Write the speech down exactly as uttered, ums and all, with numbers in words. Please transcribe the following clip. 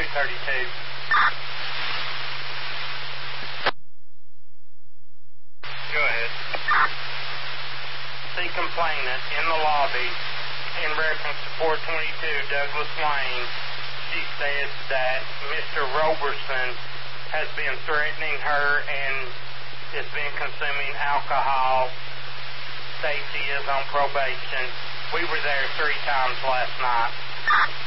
two thirty-two. Go ahead. The complainant in the lobby in reference to four twenty-two Douglas Lane, she said that Mister Roberson has been threatening her and has been consuming alcohol. Stacy is on probation. We were there three times last night.